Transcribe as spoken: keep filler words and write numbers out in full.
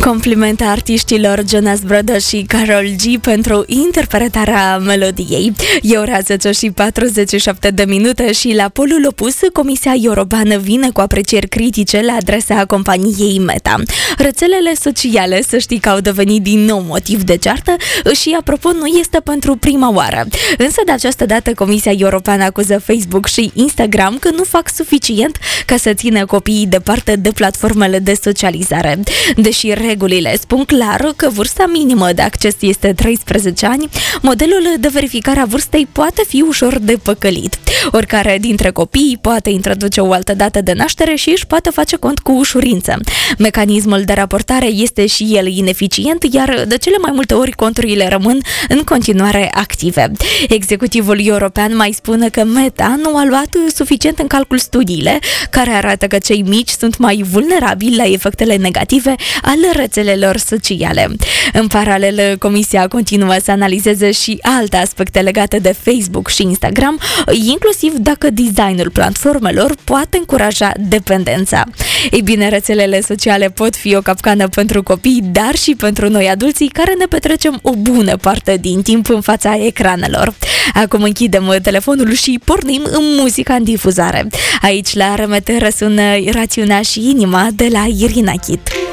Complimente artiștilor Jonas Brothers și Karol G pentru interpretarea melodiei. E ora zece și patruzeci și șapte de minute și la polul opus, Comisia Europeană vine cu aprecieri critice la adresa companiei Meta. Rețelele sociale, să știi că au devenit din nou motiv de ceartă și, apropo, nu este pentru prima oară. Însă, de această dată, Comisia Europeană acuză Facebook și Instagram că nu fac suficient ca să țină copiii departe de platformele de socializare. Deși regulile spun clar că vârsta minimă de acces este treisprezece ani, modelul de verificare a vârstei poate fi ușor de păcălit. Oricare dintre copii poate introduce o altă dată de naștere și își poate face cont cu ușurință. Mecanismul de raportare este și el ineficient, iar de cele mai multe ori conturile rămân în continuare active. Executivul european mai spune că Meta nu a luat suficient în calcul studiile care arată că cei mici sunt mai vulnerabili la efectele negative ale rețelelor sociale. În paralel, Comisia continuă să analizeze și alte aspecte legate de Facebook și Instagram, inclusiv dacă designul platformelor poate încuraja dependența. Ei bine, rețelele sociale pot fi o capcană pentru copii, dar și pentru noi adulții care ne petrecem o bună parte din timp în fața ecranelor. Acum închidem telefonul și pornim în muzica în difuzare. Aici la R M T răsună Rațiunea și Inima de la Irina Chit.